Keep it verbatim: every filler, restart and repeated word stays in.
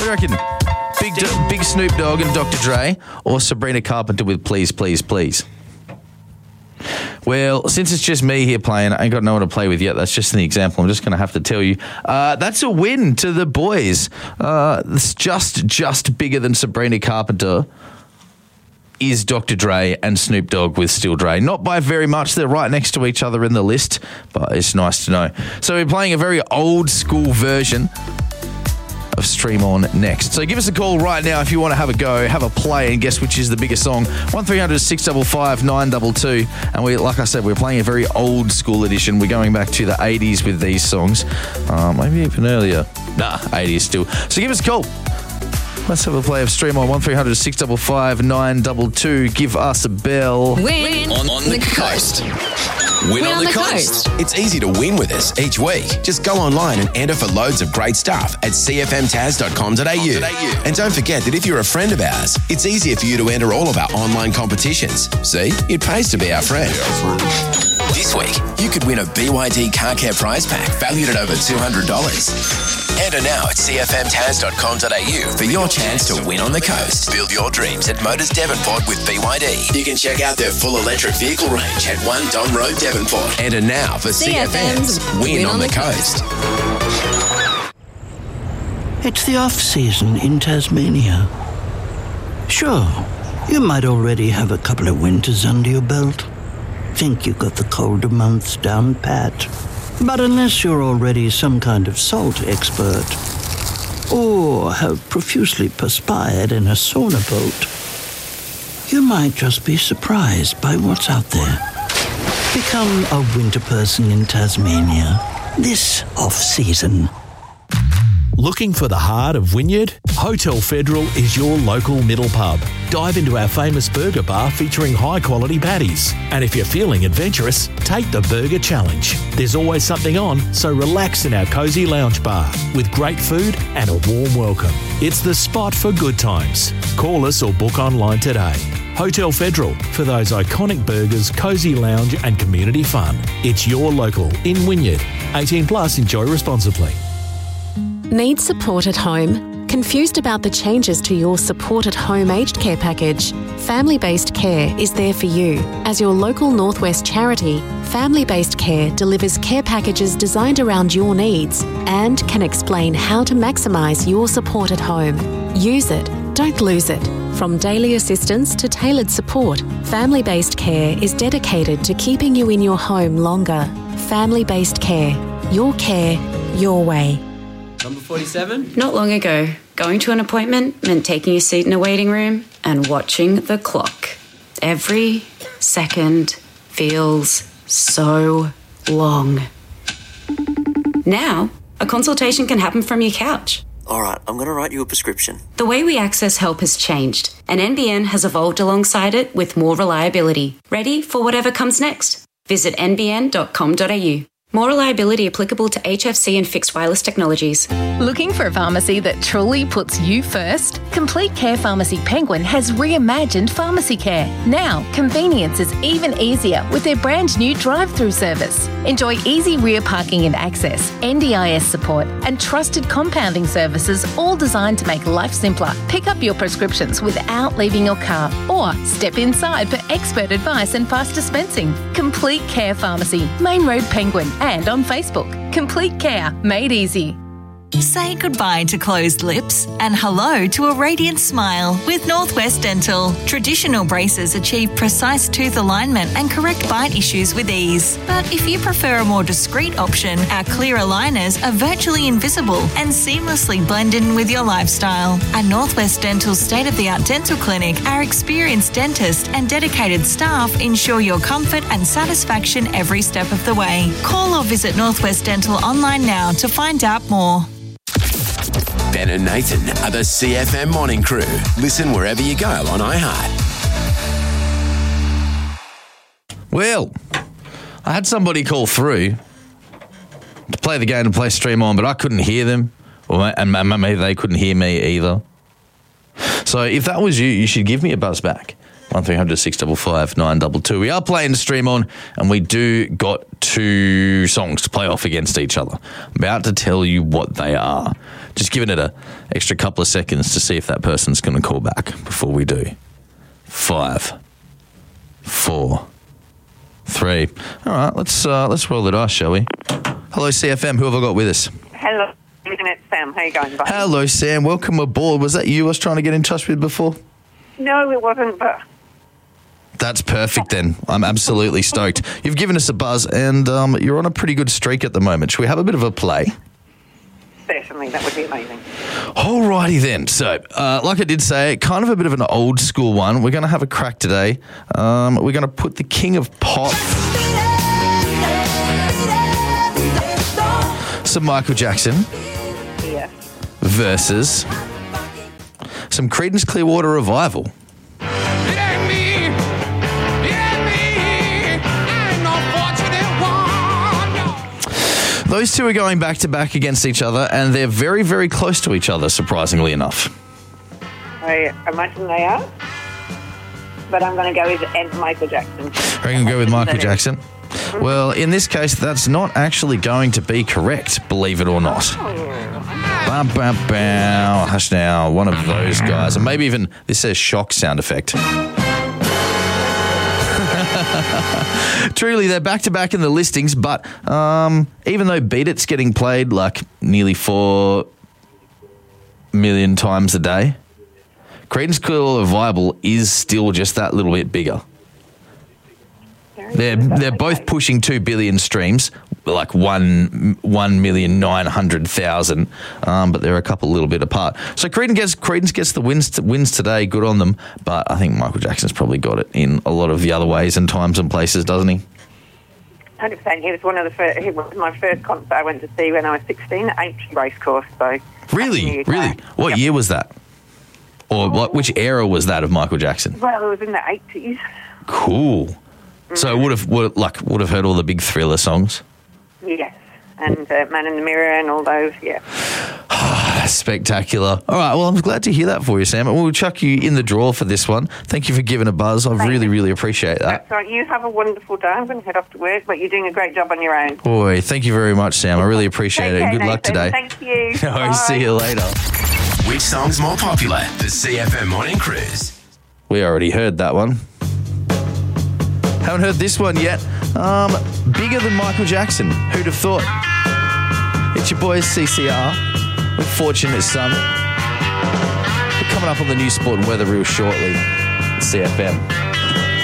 you reckon? Big D- Big Snoop Dogg and Doctor Dre, or Sabrina Carpenter with Please, Please, Please? Well, since it's just me here playing, I ain't got no one to play with yet. That's just an example. I'm just going to have to tell you. Uh, that's a win to the boys. Uh, it's just, just bigger than Sabrina Carpenter is Doctor Dre and Snoop Dogg with Still Dre. Not by very much. They're right next to each other in the list, but it's nice to know. So we're playing a very old school version of Stream On next. So give us a call right now if you want to have a go, have a play, and guess which is the biggest song. one three hundred six five five nine two two. And we, like I said, we're playing a very old school edition. We're going back to the eighties with these songs. Uh, maybe even earlier. Nah, eighties still. So give us a call. Let's have a play of Stream On. one three hundred six five five nine two two. Give us a bell. Win on, on the coast. Win, win on, on the, the coast. coast. It's easy to win with us each week. Just go online and enter for loads of great stuff at c f m taz dot com dot a u. And don't forget that if you're a friend of ours, it's easier for you to enter all of our online competitions. See, it pays to be our friend. This week, you could win a B Y D car care prize pack valued at over two hundred dollars. Enter now at c f m taz dot com dot a u for your chance to win on the coast. Build your dreams at Motors Devonport with B Y D. You can check out their full electric vehicle range at one Don Road, Devonport. Enter now for C F M's Win, Win on, on the, the Coast. coast. It's the off-season in Tasmania. Sure, you might already have a couple of winters under your belt. Think you got the colder months down pat. But unless you're already some kind of salt expert, or have profusely perspired in a sauna boat, you might just be surprised by what's out there. Become a winter person in Tasmania this off-season. Looking for the heart of Wynyard? Hotel Federal is your local middle pub. Dive into our famous burger bar featuring high-quality patties. And if you're feeling adventurous, take the Burger Challenge. There's always something on, so relax in our cosy lounge bar with great food and a warm welcome. It's the spot for good times. Call us or book online today. Hotel Federal, for those iconic burgers, cosy lounge and community fun. It's your local in Wynyard. eighteen plus, enjoy responsibly. Need support at home? Confused about the changes to your Support at Home aged care package? Family Based Care is there for you. As your local Northwest charity, Family Based Care delivers care packages designed around your needs and can explain how to maximise your support at home. Use it, don't lose it. From daily assistance to tailored support, Family Based Care is dedicated to keeping you in your home longer. Family Based Care. Your care, your way. Number forty-seven? Not long ago, going to an appointment meant taking a seat in a waiting room and watching the clock. Every second feels so long. Now, a consultation can happen from your couch. All right, I'm going to write you a prescription. The way we access help has changed, and N B N has evolved alongside it with more reliability. Ready for whatever comes next? Visit n b n dot com dot a u. More reliability applicable to H F C and fixed wireless technologies. Looking for a pharmacy that truly puts you first? Complete Care Pharmacy Penguin has reimagined pharmacy care. Now, convenience is even easier with their brand new drive-through service. Enjoy easy rear parking and access, N D I S support, and trusted compounding services, all designed to make life simpler. Pick up your prescriptions without leaving your car, or step inside for expert advice and fast dispensing. Complete Care Pharmacy, Main Road, Penguin, and on Facebook. Complete Care, made easy. Say goodbye to closed lips and hello to a radiant smile with Northwest Dental. Traditional braces achieve precise tooth alignment and correct bite issues with ease. But if you prefer a more discreet option, our clear aligners are virtually invisible and seamlessly blend in with your lifestyle. At Northwest Dental's state-of-the-art dental clinic, our experienced dentist and dedicated staff ensure your comfort and satisfaction every step of the way. Call or visit Northwest Dental online now to find out more. Ben and Nathan are the C F M Morning Crew. Listen wherever you go on iHeart. Well, I had somebody call through to play the game and play Stream On, but I couldn't hear them, or and maybe they couldn't hear me either. So if that was you, you should give me a buzz back. one three hundred six five five nine two two. We are playing Stream On, and we do got two songs to play off against each other. I'm about to tell you what they are. Just giving it a extra couple of seconds to see if that person's going to call back before we do. Five, four, three. All right, let's uh, let's roll the dice, shall we? Hello, C F M. Who have I got with us? Hello, it's Sam. How you going, buddy? Hello, Sam. Welcome aboard. Was that you I was trying to get in touch with before? No, it wasn't, but... That's perfect then. I'm absolutely stoked. You've given us a buzz and um, you're on a pretty good streak at the moment. Should we have a bit of a play? Certainly, that would be amazing. Alrighty then. So, uh, like I did say, kind of a bit of an old school one. We're going to have a crack today. Um, we're going to put the king of pop, some Michael Jackson, Yes. versus some Creedence Clearwater Revival. Those two are going back to back against each other, and they're very, very close to each other, surprisingly enough. I imagine they are, but I'm going to go with Ed Michael Jackson. Are you going to go with Michael Jackson? Well, in this case, that's not actually going to be correct, believe it or not. Bow, bow, bow. Hush now, one of those guys. And maybe even, this says shock sound effect. Truly, they're back-to-back in the listings, but um, even though Beat It's getting played like nearly four million times a day, Creedence Clearwater Revival is still just that little bit bigger. They're they're both pushing two billion streams, like one one million nine hundred thousand, um, but they're a couple little bit apart. So Creedence gets Creedence gets the wins t- wins today. Good on them, but I think Michael Jackson's probably got it in a lot of the other ways and times and places, doesn't he? one hundred percent. He was one of the first. He was my first concert I went to see when I was sixteen at Aitken Racecourse. So really, really, what yep. year was that? Or oh. what? Which era was that of Michael Jackson? Well, it was in the eighties. Cool. So would have would like would have heard all the big Thriller songs. Yes, and uh, Man in the Mirror and all those. Yeah. Spectacular. All right. Well, I'm glad to hear that for you, Sam. And we'll chuck you in the draw for this one. Thank you for giving a buzz. I really, really appreciate that. That's right. You have a wonderful day. I'm going to head off to work, but you're doing a great job on your own. Boy, thank you very much, Sam. I really appreciate it. And good luck today. Thank you. No, see you later. Which song's more popular? The C F M Morning Cruise. We already heard that one. Haven't heard this one yet. Um, bigger than Michael Jackson. Who'd have thought? It's your boys C C R with Fortunate Son. We're coming up on the new Sport and Weather real shortly. C F M.